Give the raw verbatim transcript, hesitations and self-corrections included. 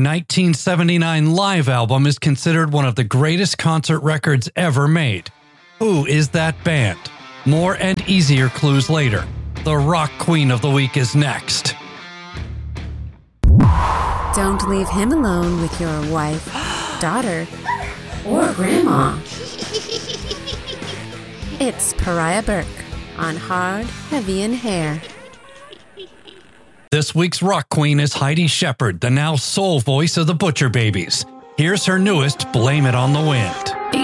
nineteen seventy-nine live album is considered one of the greatest concert records ever made. Who is that band? More and easier clues later. The rock queen of the week is next. Don't leave him alone with your wife, daughter, or grandma. It's Pariah Burke on Hard, Heavy, and Hair. This week's rock queen is Heidi Shepard, the now soul voice of the Butcher Babies. Here's her newest, Blame It on the Wind.